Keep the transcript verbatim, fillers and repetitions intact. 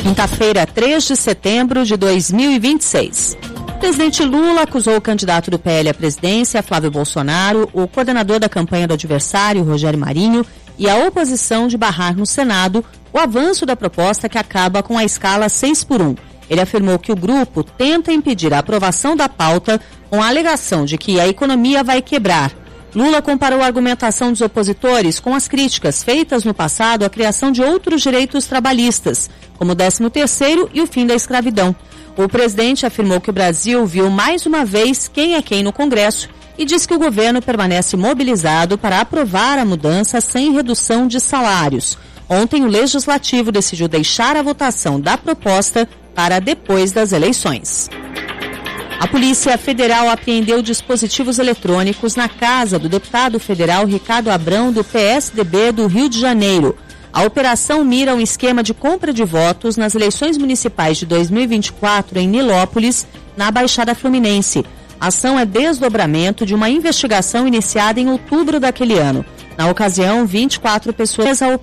Quinta-feira, três de setembro de dois mil e vinte e seis. O presidente Lula acusou o candidato do P L à presidência, Flávio Bolsonaro, o coordenador da campanha do adversário, Rogério Marinho, e a oposição de barrar no Senado o avanço da proposta que acaba com a escala seis por um. Ele afirmou que o grupo tenta impedir a aprovação da pauta com a alegação de que a economia vai quebrar. Lula comparou a argumentação dos opositores com as críticas feitas no passado à criação de outros direitos trabalhistas, como o décimo terceiro e o fim da escravidão. O presidente afirmou que o Brasil viu mais uma vez quem é quem no Congresso e disse que o governo permanece mobilizado para aprovar a mudança sem redução de salários. Ontem, o Legislativo decidiu deixar a votação da proposta para depois das eleições. A Polícia Federal apreendeu dispositivos eletrônicos na casa do deputado federal Ricardo Abrão, do P S D B do Rio de Janeiro. A operação mira um esquema de compra de votos nas eleições municipais de dois mil e vinte e quatro em Nilópolis, na Baixada Fluminense. A ação é desdobramento de uma investigação iniciada em outubro daquele ano. Na ocasião, vinte e quatro pessoas